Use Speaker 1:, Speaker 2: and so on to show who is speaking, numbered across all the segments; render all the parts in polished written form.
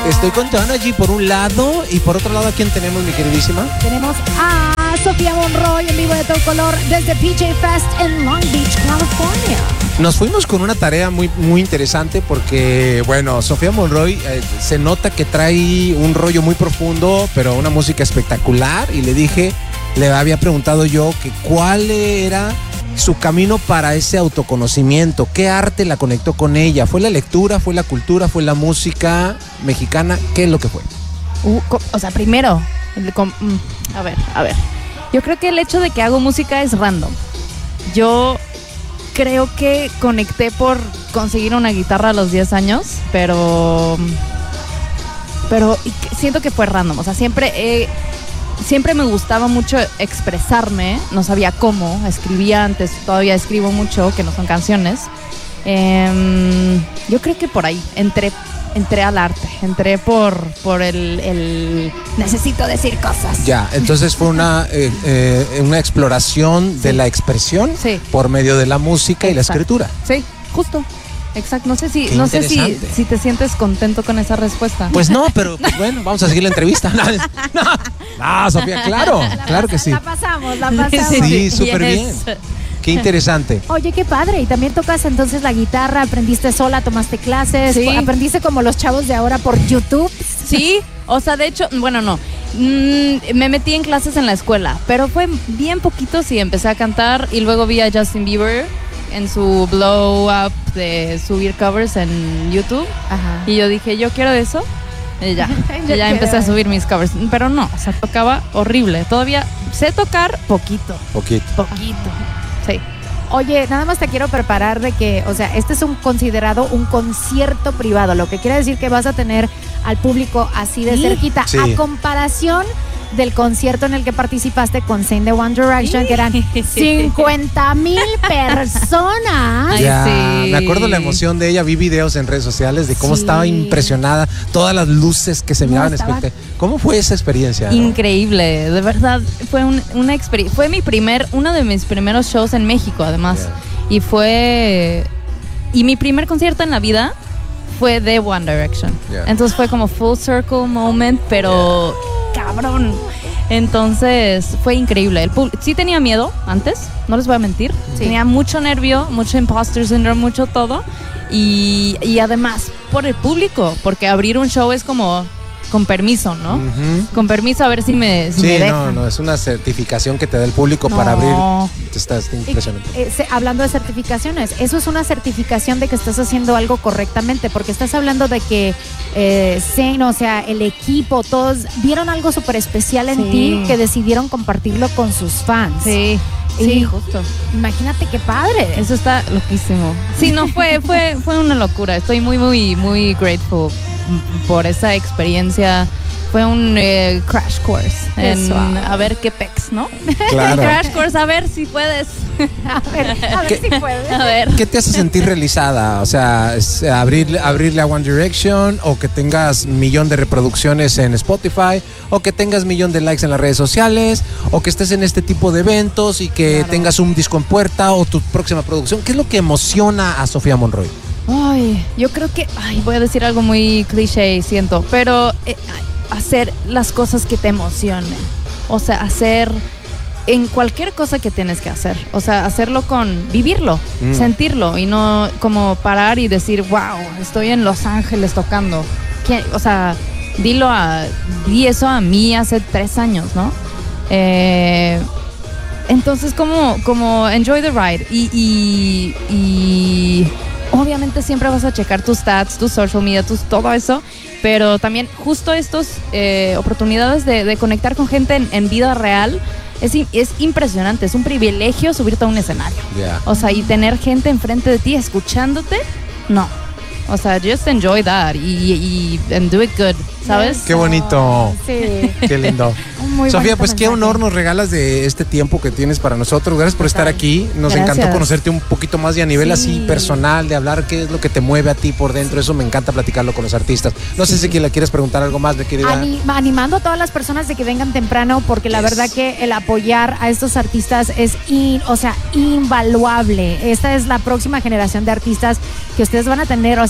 Speaker 1: Estoy con Tanaji por un lado y por otro lado, ¿a quién tenemos, mi queridísima?
Speaker 2: Tenemos a Sofía Monroy en vivo de todo color desde PJ Fest en Long Beach, California.
Speaker 1: Nos fuimos con una tarea muy, muy interesante porque, bueno, Sofía Monroy se nota que trae un rollo muy profundo, pero una música espectacular. Y le había preguntado yo que cuál era su camino para ese autoconocimiento. ¿Qué arte la conectó con ella? ¿Fue la lectura? ¿Fue la cultura? ¿Fue la música mexicana? ¿Qué es lo que fue?
Speaker 3: O sea, primero, a ver. Yo creo que el hecho de que hago música es random. Yo creo que conecté por conseguir una guitarra a los 10 años, pero siento que fue random. O sea, siempre me gustaba mucho expresarme, no sabía cómo, escribía antes, todavía escribo mucho, que no son canciones. Yo creo que por ahí entré al arte, entré por el necesito decir cosas.
Speaker 1: Ya, entonces fue una exploración de la expresión por medio de la música y la escritura. Sí,
Speaker 3: justo. Exacto, no sé si te sientes contento con esa respuesta.
Speaker 1: Pues no, pero bueno, vamos a seguir la entrevista. No, Sofía, claro que sí.
Speaker 2: La pasamos.
Speaker 1: Sí, súper bien. Qué interesante.
Speaker 2: Oye, qué padre. Y también tocas entonces la guitarra, aprendiste sola, tomaste clases, aprendiste como los chavos de ahora por YouTube.
Speaker 3: Sí, o sea, de hecho, bueno, no. Me metí en clases en la escuela, pero fue bien poquito, sí, empecé a cantar y luego vi a Justin Bieber en su blow up de subir covers en YouTube. Ajá. Y yo dije, yo quiero eso. Y ya empecé a subir mis covers. Pero no, o sea, tocaba horrible. Todavía sé tocar poquito. Sí.
Speaker 2: Oye, nada más te quiero preparar de que, o sea, este es considerado un concierto privado, lo que quiere decir que vas a tener al público así de cerquita, a comparación del concierto en el que participaste con Zayn de One Direction, que eran 50,000 personas.
Speaker 1: Me acuerdo la emoción de ella, vi videos en redes sociales de cómo estaba impresionada, todas las luces que se miraban espectaculares. ¿Cómo fue esa experiencia?
Speaker 3: Increíble, de verdad, fue una experiencia, fue uno de mis primeros shows en México, además, y mi primer concierto en la vida fue de One Direction. Entonces fue como full circle moment, pero cabrón. Entonces fue increíble. Sí tenía miedo antes, no les voy a mentir. Tenía mucho nervio, mucho imposter syndrome, mucho todo. Y además por el público, porque abrir un show es como con permiso, ¿no? Uh-huh. Con permiso, a ver si me dejan.
Speaker 1: No, es una certificación que te da el público para abrir. Está impresionante.
Speaker 2: Hablando de certificaciones, eso es una certificación de que estás haciendo algo correctamente, porque estás hablando de que o sea, el equipo, todos vieron algo súper especial en ti, que decidieron compartirlo con sus fans.
Speaker 3: Sí, justo.
Speaker 2: Imagínate qué padre.
Speaker 3: Eso está loquísimo. Sí, no, fue una locura. Estoy muy, muy, muy grateful por esa experiencia. Fue un crash course a ver qué pex, ¿no?
Speaker 1: Claro.
Speaker 3: Crash course, a ver si puedes.
Speaker 2: A ver si puedes.
Speaker 3: A ver.
Speaker 1: ¿Qué te hace sentir realizada? O sea, abrirle a One Direction, o que tengas 1,000,000 de reproducciones en Spotify, o que tengas 1,000,000 de likes en las redes sociales, o que estés en este tipo de eventos y que tengas un disco en puerta o tu próxima producción. ¿Qué es lo que emociona a Sofía Monroy?
Speaker 3: Ay, yo creo que, voy a decir algo muy cliché, siento, pero hacer las cosas que te emocionen. O sea, hacer en cualquier cosa que tienes que hacer. O sea, hacerlo vivirlo, sentirlo, y no como parar y decir, wow, estoy en Los Ángeles tocando. O sea, di eso a mí hace 3 años, ¿no? Entonces, como enjoy the ride. Y obviamente siempre vas a checar tus stats, tus social media, todo eso, pero también justo estas oportunidades de conectar con gente en vida real es impresionante. Es un privilegio subirte a un escenario. O sea, y tener gente enfrente de ti escuchándote, no. O sea, just enjoy that and do it good, ¿sabes?
Speaker 1: Qué bonito.
Speaker 2: Sí.
Speaker 1: Qué lindo. Sofía, pues qué honor nos regalas de este tiempo que tienes para nosotros. Gracias por estar aquí. Nos encantó conocerte un poquito más y a nivel así personal, de hablar qué es lo que te mueve a ti por dentro. Eso me encanta platicarlo con los artistas. No sé si le quieres preguntar algo más,
Speaker 2: animando a todas las personas de que vengan temprano, porque la verdad que el apoyar a estos artistas es invaluable. Esta es la próxima generación de artistas que ustedes van a tener. O sea,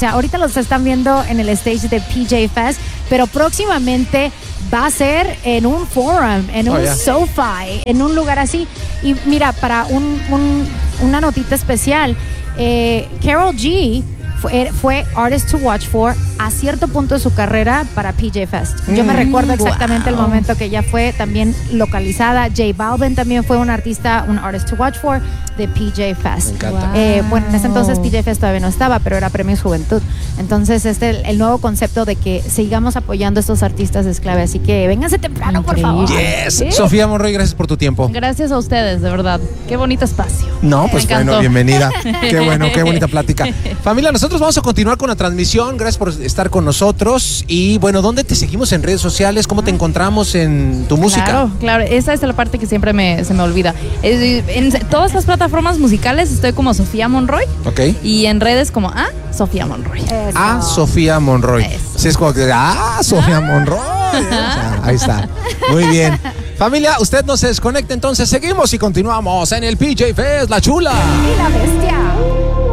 Speaker 2: sea, ahorita los están viendo en el stage de PJ Fest, pero próximamente va a ser en un forum, en un SoFi, en un lugar así. Y mira, para una notita especial, Karol G fue Artist to Watch For a cierto punto de su carrera para PJ Fest. Yo me recuerdo exactamente el momento que ella fue también localizada. J Balvin también fue un Artist to Watch For de PJ Fest.
Speaker 1: Me encanta.
Speaker 2: Bueno, en ese entonces PJ Fest todavía no estaba, pero era Premios Juventud. Entonces el nuevo concepto de que sigamos apoyando a estos artistas es clave. Así que vénganse temprano, por favor.
Speaker 1: Yes. Sofía Monroy, gracias por tu tiempo.
Speaker 3: Gracias a ustedes, de verdad. Qué bonito espacio.
Speaker 1: No, pues bueno, bienvenida. Qué bueno, qué bonita plática. Familia, nosotros vamos a continuar con la transmisión. Gracias por estar con nosotros. Y bueno, ¿dónde te seguimos en redes sociales? ¿Cómo te encontramos en tu música?
Speaker 3: Claro, esa es la parte que siempre se me olvida. En todas las plataformas musicales estoy como Sofía Monroy.
Speaker 1: Ok.
Speaker 3: Y en redes como Sofía Monroy.
Speaker 1: Sofía Monroy. Sí, es como que Sofía Monroy. O sea, ahí está. Muy bien. Familia, usted no se desconecte, entonces seguimos y continuamos en el PJ Fest, La Chula
Speaker 2: Y la Bestia.